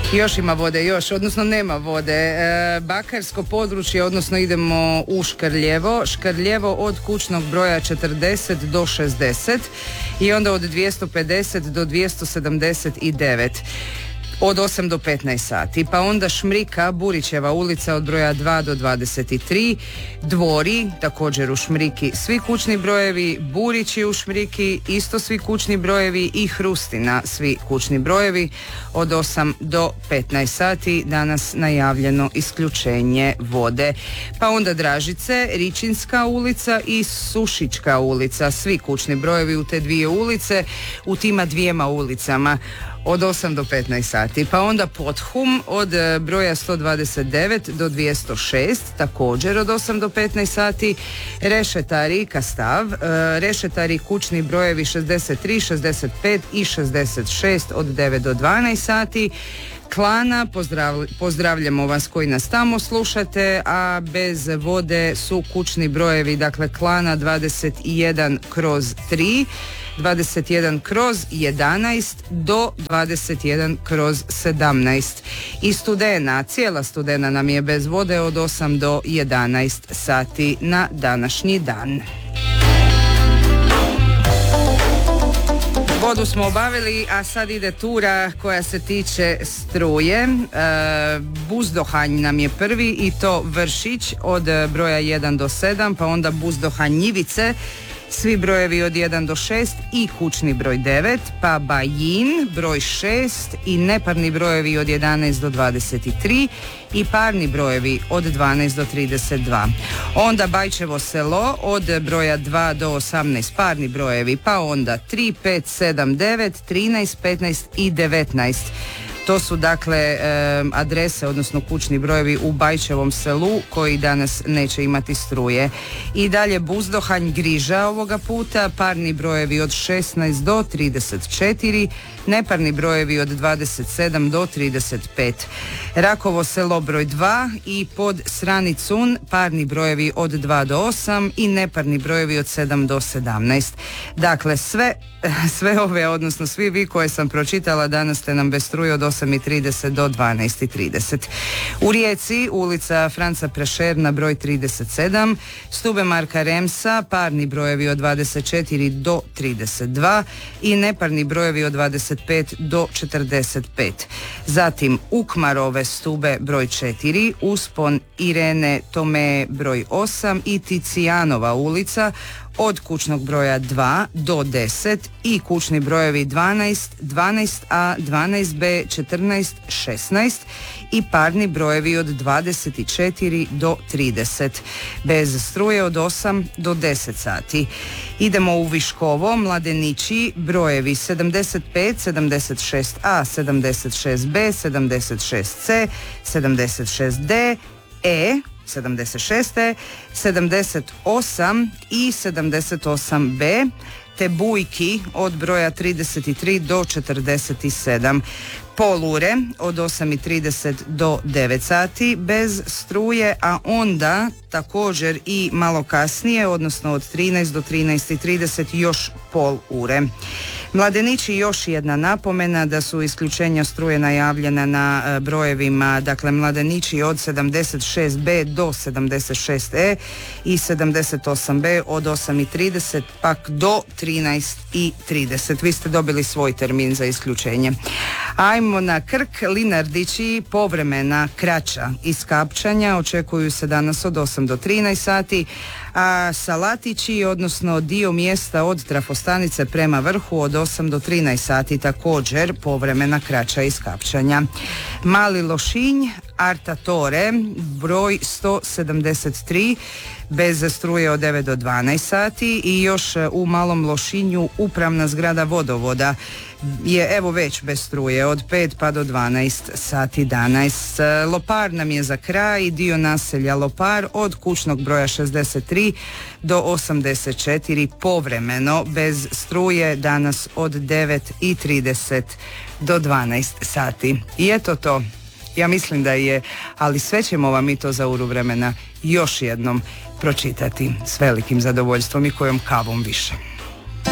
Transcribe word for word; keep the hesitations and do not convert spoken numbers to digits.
Još ima vode, još, odnosno nema vode. E, Bakarsko područje, odnosno idemo u Škrljevo. Škrljevo od kućnog broja četrdeset do šezdeset i onda od dvjesto pedeset do dvjesto sedamdeset devet. Od osam do petnaest sati, pa onda Šmrika, Burićeva ulica od broja dva do dvadeset tri, Dvori, također u Šmriki svi kućni brojevi, Burići u Šmriki isto svi kućni brojevi i Hrustina svi kućni brojevi od osam do petnaest sati, danas najavljeno isključenje vode. Pa onda Dražice, Ričinska ulica i Sušička ulica, svi kućni brojevi u te dvije ulice, u tima dvijema ulicama od osam do petnaest sati. Pa onda Pothum od broja sto dvadeset devet do dvjesto šest, također od osam do petnaest sati. Rešetari, Kastav, Rešetari kućni brojevi šezdeset tri, šezdeset pet i šezdeset šest od devet do dvanaest sati. Klana, pozdrav, pozdravljamo vas koji nas tamo slušate, a bez vode su kućni brojevi, dakle Klana dvadeset jedan kroz tri, dvadeset jedan kroz jedanaest do dvadeset jedan kroz sedamnaest. I Studena, cijela Studena nam je bez vode od osam do jedanaest sati na današnji dan. Vodu smo obavili, a sad ide tura koja se tiče struje. E, Buzdohanj nam je prvi i to Vršić od broja jedan do sedam, pa onda Buzdohanj Njivice, svi brojevi od jedan do šest i kućni broj devet, pa Bajin broj šest i neparni brojevi od jedanaest do dvadeset tri i parni brojevi od dvanaest do trideset dva. Onda Bajčevo selo od broja dva do osamnaest, parni brojevi, pa onda tri, pet, sedam, devet, trinaest, petnaest i devetnaest. To su dakle e, adrese, odnosno kućni brojevi u Bajčevom selu koji danas neće imati struje. I dalje Buzdohanj Griža ovoga puta, parni brojevi od šesnaest do trideset četiri, neparni brojevi od dvadeset sedam do trideset pet. Rakovo selo broj dva i pod Sranicun, parni brojevi od dva do osam i neparni brojevi od sedam do sedamnaest. Dakle, sve, sve ove, odnosno svi vi koje sam pročitala danas ste nam bez struje od osam i trideset do dvanaest i trideset. U Rijeci ulica Franca Prešerna broj trideset sedam, Stube Marka Remsa, parni brojevi od dvadeset četiri do trideset dva i neparni brojevi od dvadeset pet do četrdeset pet. Zatim Ukmarove Stube broj četiri, Uspon Irene Tome broj osam i Ticijanova ulica od kućnog broja dva do deset i kućni brojevi dvanaest, dvanaest a, dvanaest be, četrnaest, šesnaest i parni brojevi od dvadeset četiri do trideset. Bez struje od osam do deset sati. Idemo u Viškovo, Mladenići, brojevi sedamdeset pet, sedamdeset šest a, sedamdeset šest be, sedamdeset šest ce, sedamdeset šest de, e, sedamdeset šest, sedamdeset osam i sedamdeset osam be, te Bujki od broja trideset tri do četrdeset sedam. Polure od osam i trideset do devet sati bez struje, a onda također i malo kasnije, odnosno od trinaest do trinaest i trideset još pol ure. Mladenići, još jedna napomena da su isključenja struje najavljena na brojevima, dakle Mladenići od sedamdeset šest be do sedamdeset šest e i sedamdeset osam be od osam i trideset pak do trinaest i trideset. Vi ste dobili svoj termin za isključenje. Ajmo na Krk, Linardići, povremena kraća iskapčanja očekuju se danas od osam do trinaest sati, a Salatići, odnosno dio mjesta od trafostanice prema vrhu od osam do trinaest sati, također povremena kraća iskapčanja. Mali Lošinj, Artatore, broj sto sedamdeset tri, bez struje od devet do dvanaest sati i još u Malom Lošinju upravna zgrada vodovoda je evo već bez struje od pet pa do dvanaest sati danas. Lopar nam je za kraj, dio naselja Lopar od kućnog broja šezdeset tri do osamdeset četiri povremeno bez struje danas od devet i trideset do dvanaest sati. I eto to. Ja mislim da je, ali sve ćemo vam i to za uru vremena još jednom pročitati s velikim zadovoljstvom i kojom kavom više.